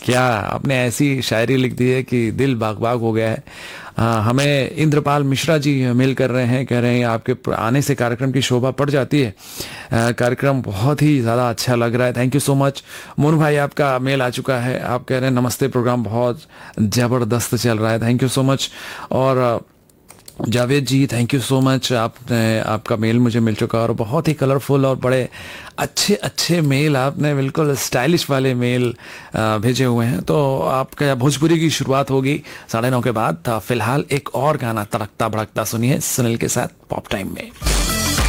क्या आपने ऐसी शायरी लिख दी है कि दिल बाग बाग हो गया है। हमें इंद्रपाल मिश्रा जी मेल कर रहे हैं, कह रहे हैं आपके आने से कार्यक्रम की शोभा बढ़ जाती है। कार्यक्रम बहुत ही ज़्यादा अच्छा लग रहा है, thank you so much. Monu भाई आपका मेल आ चुका है, आप कह रहे हैं नमस्ते, प्रोग्राम बहुत ज़बरदस्त चल रहा है, थैंक यू सो मच। और जावेद जी थैंक यू सो मच, आपने आपका मेल मुझे मिल चुका है और बहुत ही कलरफुल और बड़े अच्छे अच्छे मेल, आपने बिल्कुल स्टाइलिश वाले मेल भेजे हुए हैं। तो आपका भोजपुरी की शुरुआत होगी 9:30 के बाद। फिलहाल एक और गाना तड़कता भड़कता सुनिए सुनील के साथ पॉप टाइम में।